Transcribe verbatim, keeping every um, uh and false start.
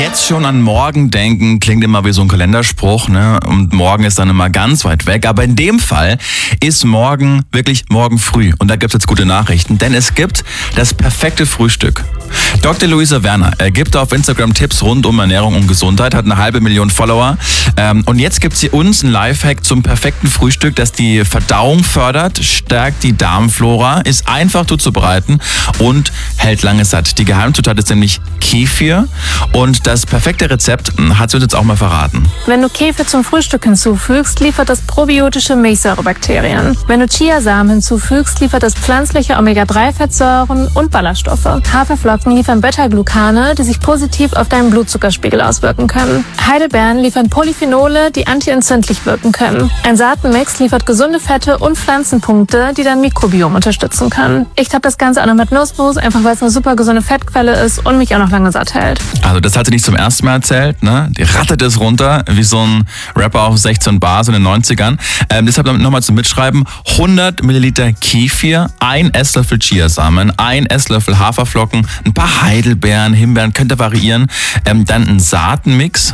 Jetzt schon an morgen denken, klingt immer wie so ein Kalenderspruch, ne? Und morgen ist dann immer ganz weit weg. Aber in dem Fall ist morgen wirklich morgen früh. Und da gibt es jetzt gute Nachrichten, denn es gibt das perfekte Frühstück. Doktor Luisa Werner er gibt auf Instagram Tipps rund um Ernährung und Gesundheit, hat eine halbe Million Follower. Ähm, und jetzt gibt sie uns einen Lifehack zum perfekten Frühstück, das die Verdauung fördert, stärkt die Darmflora, ist einfach zuzubereiten und hält lange satt. Die Geheimzutat ist nämlich Kefir und das perfekte Rezept hat sie uns jetzt auch mal verraten. Wenn du Kefir zum Frühstück hinzufügst, liefert das probiotische Milchsäurebakterien. Wenn du Chiasamen hinzufügst, liefert es pflanzliche Omega drei Fettsäuren und Ballaststoffe. Haferflocken liefern Beta-Glucane, die sich positiv auf deinen Blutzuckerspiegel auswirken können. Heidelbeeren liefern Polyphenole, die antientzündlich wirken können. Ein Saatenmix liefert gesunde Fette und Pflanzenpunkte, die dein Mikrobiom unterstützen können. Ich habe das Ganze auch noch mit Nussmus, einfach weil es eine super gesunde Fettquelle ist und mich auch noch lange satt hält. Also das hat sie nicht zum ersten Mal erzählt, ne? Die rattet es runter, wie so ein Rapper auf sechzehn Bar, so in den neunzigern. Ähm, deshalb nochmal zum Mitschreiben, hundert Milliliter Kefir, ein Esslöffel Chiasamen, ein Esslöffel Haferflocken, ein paar Heidelbeeren, Himbeeren, könnt ihr variieren. Ähm, dann ein Saatenmix,